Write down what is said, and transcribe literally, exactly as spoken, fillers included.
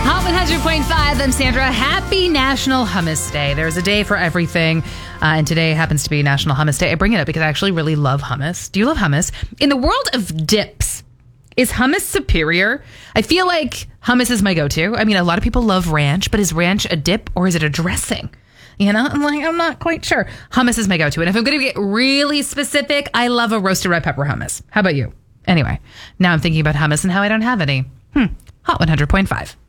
Hot one hundred point five, I'm Sandra. Happy National Hummus Day. There's a day for everything, uh, and today happens to be National Hummus Day. I bring it up because I actually really love hummus. Do you love hummus? In the world of dips, is hummus superior? I feel like hummus is my go-to. I mean, a lot of people love ranch, but is ranch a dip or is it a dressing? You know, I'm like, I'm not quite sure. Hummus is my go-to. And if I'm going to get really specific, I love a roasted red pepper hummus. How about you? Anyway, now I'm thinking about hummus and how I don't have any. Hmm. Hot one hundred point five.